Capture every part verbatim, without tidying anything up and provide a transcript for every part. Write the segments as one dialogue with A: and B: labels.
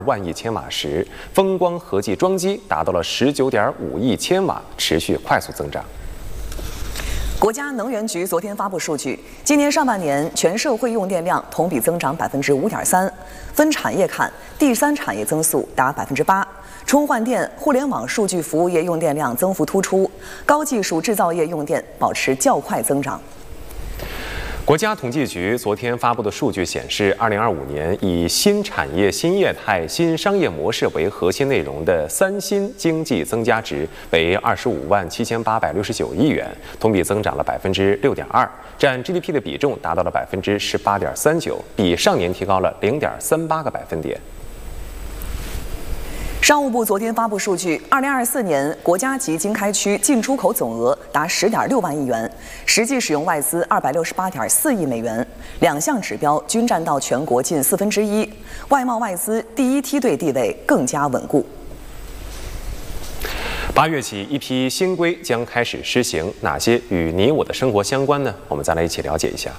A: 万亿千瓦时，风光合计装机达到了十九点五亿千瓦，持续快速增长。
B: 国家能源局昨天发布数据，今年上半年全社会用电量同比增长百分之五点三。分产业看，第三产业增速达百分之八，充换电、互联网数据服务业用电量增幅突出，高技术制造业用电保持较快增长。
A: 国家统计局昨天发布的数据显示，二零二五年以新产业、新业态、新商业模式为核心内容的三新经济增加值为二十五万七千八百六十九亿元，同比增长了百分之六点二，占 G D P 的比重达到了百分之十八点三九，比上年提高了零点三八个百分点。
B: 商务部昨天发布数据，二零二四年国家级经开区进出口总额达十点六万亿元，实际使用外资二百六十八点四亿美元，两项指标均占到全国近四分之一，外贸外资第一梯队地位更加稳固。
A: 八月起，一批新规将开始施行，哪些与你我的生活相关呢？我们再来一起了解一下。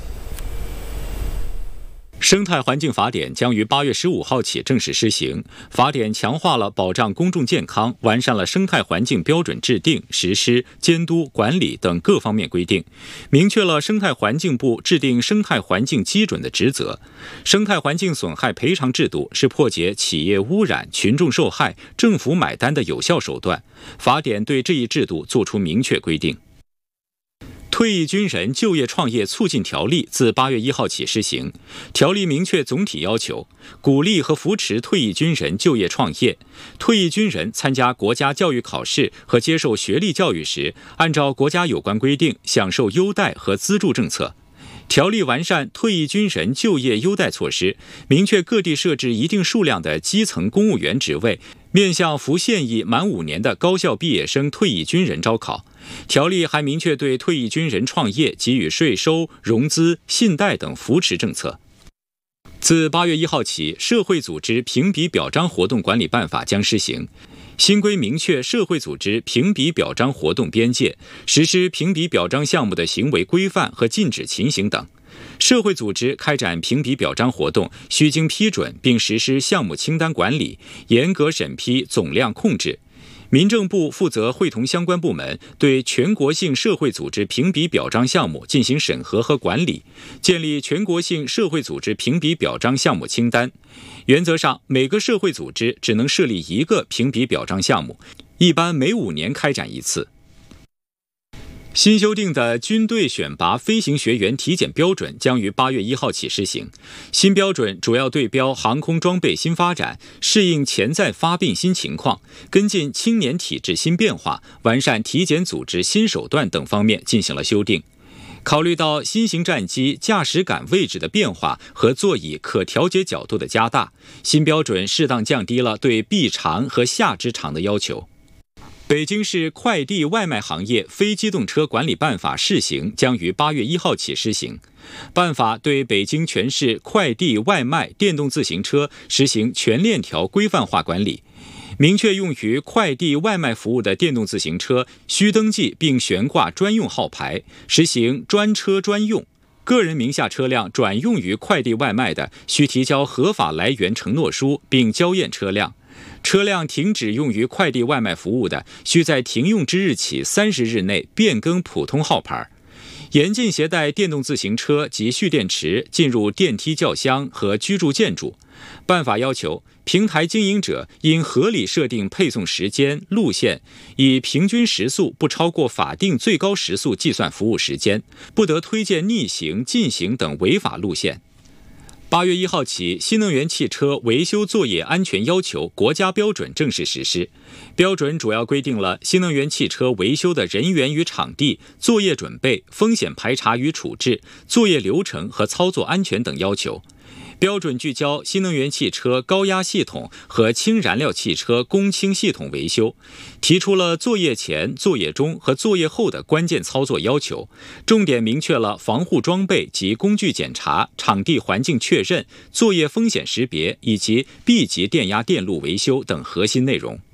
C: 生态环境法典将于八月十五号起正式施行。法典强化了保障公众健康，完善了生态环境标准制定、实施、监督、管理等各方面规定，明确了生态环境部制定生态环境基准的职责。生态环境损害赔偿制度是破解企业污染、群众受害、政府买单的有效手段。法典对这一制度作出明确规定。 退役军人就业创业促进条例自八月一号起施行。条例明确总体要求，鼓励和扶持退役军人就业创业。退役军人参加国家教育考试和接受学历教育时，按照国家有关规定享受优待和资助政策。 条例完善退役军人就业优待措施，明确各地设置一定数量的基层公务员职位，面向服现役满五年的高校毕业生退役军人招考。条例还明确对退役军人创业给予税收、融资、信贷等扶持政策。 自八月一号起，《社会组织评比表彰活动管理办法》将施行。 新规明确社会组织评比表彰活动边界，实施评比表彰项目的行为规范和禁止情形等。社会组织开展评比表彰活动，需经批准并实施项目清单管理，严格审批总量控制。 民政部负责会同相关部门对全国性社会组织评比表彰项目进行审核和管理，建立全国性社会组织评比表彰项目清单。原则上，每个社会组织只能设立一个评比表彰项目，一般每五年开展一次。 新修订的军队选拔飞行学员体检标准将于八月一号起施行。新标准主要对标航空装备新发展，适应潜在发病新情况，跟进青年体质新变化，完善体检组织新手段等方面进行了修订。考虑到新型战机驾驶杆位置的变化和座椅可调节角度的加大，新标准适当降低了对臂长和下肢长的要求。 北京市快递外卖行业非机动车管理办法试行将于八月一号起施行。办法对北京全市快递外卖电动自行车实行全链条规范化管理，明确用于快递外卖服务的电动自行车需登记并悬挂专用号牌，实行专车专用。个人名下车辆转用于快递外卖的，需提交合法来源承诺书并交验车辆。 车辆停止用于快递外卖服务的，需在停用之日起三十日内变更普通号牌。严禁携带电动自行车及蓄电池进入电梯轿厢和居住建筑。办法要求，平台经营者应合理设定配送时间、路线，以平均时速不超过法定最高时速计算服务时间，不得推荐逆行、进行等违法路线。 八月一号起，新能源汽车维修作业安全要求国家标准正式实施。标准主要规定了新能源汽车维修的人员与场地、作业准备、风险排查与处置、作业流程和操作安全等要求。标准聚焦新能源汽车高压系统和氢燃料汽车供氢系统维修，提出了作业前、作业中和作业后的关键操作要求，重点明确了防护装备及工具检查、场地环境确认、作业风险识别以及 B 级电压电路维修等核心内容。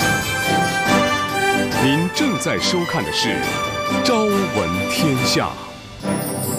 D: 您正在收看的是《朝闻天下》。